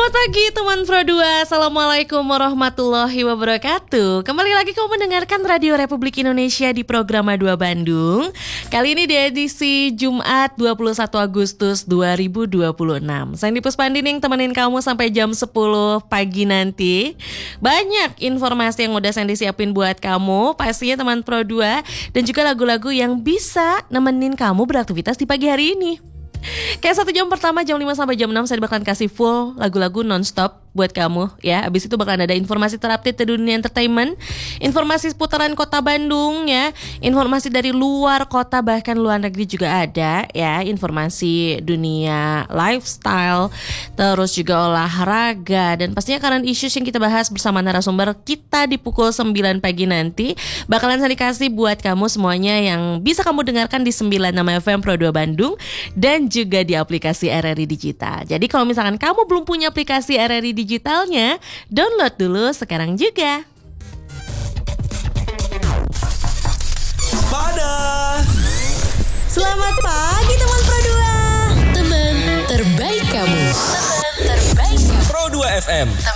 Selamat pagi teman Pro 2. Assalamualaikum warahmatullahi wabarakatuh. Kembali lagi kamu mendengarkan Radio Republik Indonesia di program A2 Bandung. Kali ini di edisi Jumat 21 Agustus 2026. Saya Dipus Pandining temenin kamu sampai jam 10 pagi nanti. Banyak informasi yang udah saya siapin buat kamu, pastinya teman Pro 2, dan juga lagu-lagu yang bisa nemenin kamu beraktivitas di pagi hari ini. Kayak 1 jam pertama jam 5 sampai jam 6 saya bakalan kasih full lagu-lagu non-stop buat kamu ya. Abis itu bakalan ada informasi terupdate di dunia entertainment, informasi seputaran kota Bandung ya, informasi dari luar kota bahkan luar negeri juga ada ya, informasi dunia lifestyle, terus juga olahraga, dan pastinya current issues yang kita bahas bersama narasumber kita di pukul 9 pagi nanti bakalan saya dikasih buat kamu semuanya yang bisa kamu dengarkan di 96 FM Pro 2 Bandung dan juga di aplikasi RRI Digital. Jadi kalau misalkan kamu belum punya aplikasi RRI Digitalnya, download dulu sekarang juga. Pada Selamat pagi teman Pro 2. Teman terbaik kamu. Teman terbaik kamu. Pro 2 FM.